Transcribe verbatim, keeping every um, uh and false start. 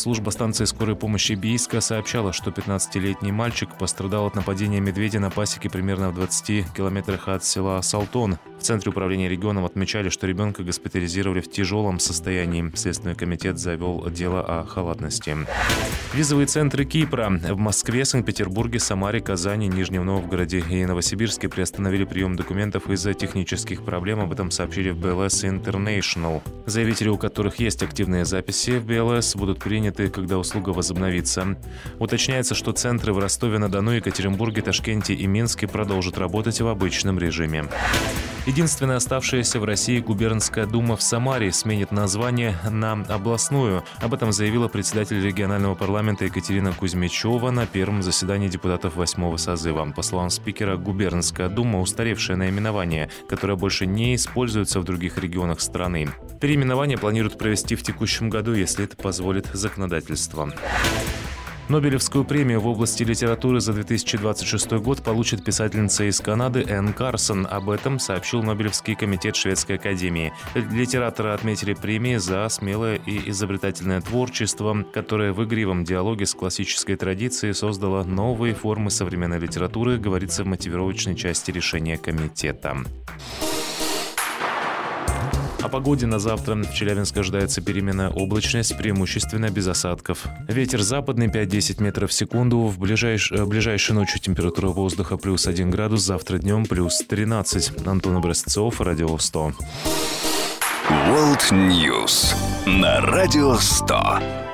Пресс-служба станции скорой помощи Бийска сообщала, что пятнадцатилетний мальчик пострадал от нападения медведя на пасеке примерно в двадцати километрах от села Салтон. В Центре управления регионом отмечали, что ребенка госпитализировали в тяжелом состоянии. Следственный комитет завел дело о халатности. Визовые центры Кипра в Москве, Санкт-Петербурге, Самаре, Казани, Нижнем Новгороде и Новосибирске приостановили прием документов из-за технических проблем. Об этом сообщили в би эл эс International. Заявители, у которых есть активные записи в би эл эс, будут приняты, когда услуга возобновится. Уточняется, что центры в Ростове-на-Дону, Екатеринбурге, Ташкенте и Минске продолжат работать в обычном режиме. Единственная оставшаяся в России губернская дума в Самаре сменит название на областную. Об этом заявила председатель регионального парламента Екатерина Кузьмичева на первом заседании депутатов восьмого созыва. По словам спикера, губернская дума – устаревшее наименование, которое больше не используется в других регионах страны. Переименование планируют провести в текущем году, если это позволит законодательство. Нобелевскую премию в области литературы за две тысячи двадцать шестой год получит писательница из Канады Энн Карсон. Об этом сообщил Нобелевский комитет Шведской академии. Литератора отметили премии за смелое и изобретательное творчество, которое в игривом диалоге с классической традицией создало новые формы современной литературы, говорится в мотивировочной части решения комитета. О погоде на завтра. В Челябинске ожидается переменная облачность, преимущественно без осадков. Ветер западный пять-десять метров в секунду. В ближайш... ближайшей ночью температура воздуха плюс один градус, завтра днем плюс тринадцать. Антон Образцов, Радио сто. World News на Радио сто.